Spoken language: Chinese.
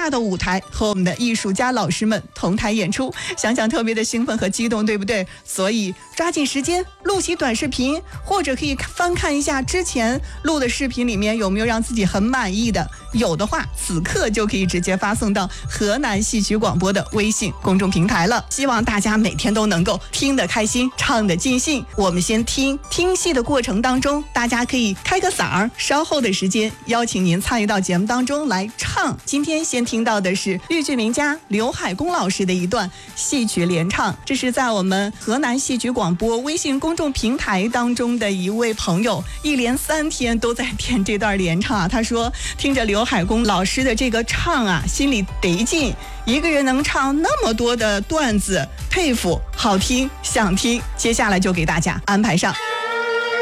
大的舞台和我们的艺术家老师们同台演出，想想特别的兴奋和激动，对不对？所以抓紧时间录起短视频，或者可以翻看一下之前录的视频里面有没有让自己很满意的，有的话此刻就可以直接发送到河南戏曲广播的微信公众平台了。希望大家每天都能够听得开心，唱得尽兴。我们先听戏的过程当中，大家可以开个嗓儿，稍后的时间邀请您参与到节目当中来唱。今天先听到的是豫剧名家刘海工老师的一段戏曲联唱，这是在我们河南戏曲广播微信公众平台当中的一位朋友一连3天都在点这段联唱啊。他说听着刘海工老师的这个唱啊，心里得劲，一个人能唱那么多的段子，佩服，好听，想听。接下来就给大家安排上。